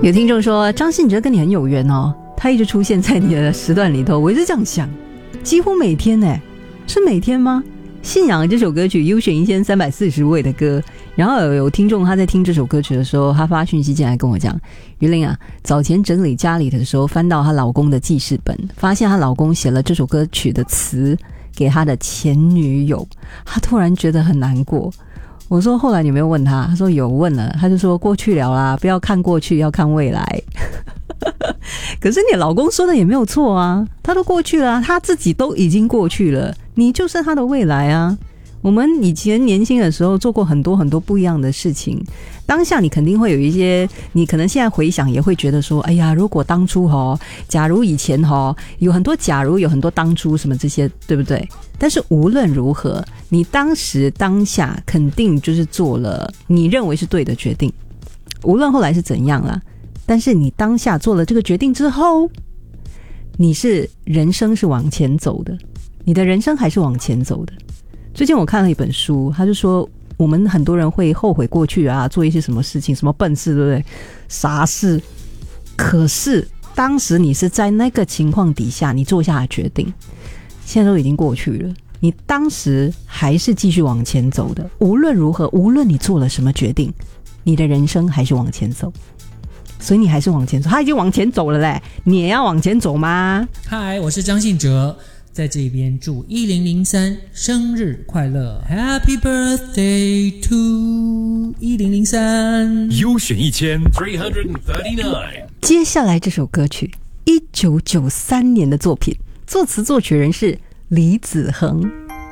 有听众说张信哲跟你很有缘哦，他一直出现在你的时段里头，我一直这样想，几乎每天是每天吗？信仰这首歌曲优选1340位的歌，然后有听众他在听这首歌曲的时候，他发讯息进来跟我讲，于玲啊，早前整理家里的时候翻到她老公的记事本，发现她老公写了这首歌曲的词给他的前女友，他突然觉得很难过。我说后来你没有问他？他说有问了，他就说过去了啦，不要看过去，要看未来。可是你老公说的也没有错啊，他都过去了啊，他自己都已经过去了，你就是他的未来啊。我们以前年轻的时候做过很多很多不一样的事情，当下你肯定会有一些，你可能现在回想也会觉得说，哎呀，如果当初假如以前有很多假如，有很多当初什么这些，对不对？但是无论如何，你当时当下肯定就是做了你认为是对的决定，无论后来是怎样啦，但是你当下做了这个决定之后，你是人生是往前走的，你的人生还是往前走的。最近我看了一本书，他就说我们很多人会后悔过去啊，做一些什么事情，什么笨事，对不对？傻事。可是当时你是在那个情况底下你做下的决定，现在都已经过去了，你当时还是继续往前走的。无论如何，无论你做了什么决定，你的人生还是往前走，所以你还是往前走。他已经往前走了嘞，你也要往前走吗？ 嗨，我是张信哲，在这边祝1003生日快乐 ，Happy Birthday to 1003， 优选1339。 接下来这首歌曲1993年的作品，作词作曲人是李子恒。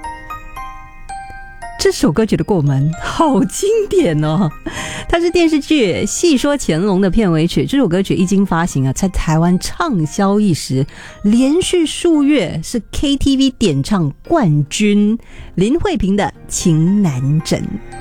这首歌曲的过门好经典哦，它是电视剧《戏说乾隆》的片尾曲。这首歌曲一经发行啊，在台湾畅销一时，连续数月是 KTV 点唱冠军。林慧萍的《情难枕》。